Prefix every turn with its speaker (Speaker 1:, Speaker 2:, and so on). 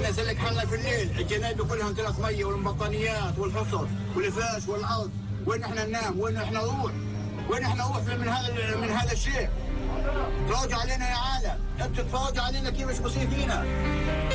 Speaker 1: قلنا نسلك حالنا في الليل، الجنايب كلها انطلاق ميه والبطانيات والحصر والفاش والارض. وين احنا ننام؟ وين احنا نروح؟ وين احنا نروح من هذا الشيء؟ تفرجوا علينا يا عالم، انتوا تفرجوا علينا كيف مش بصير فينا.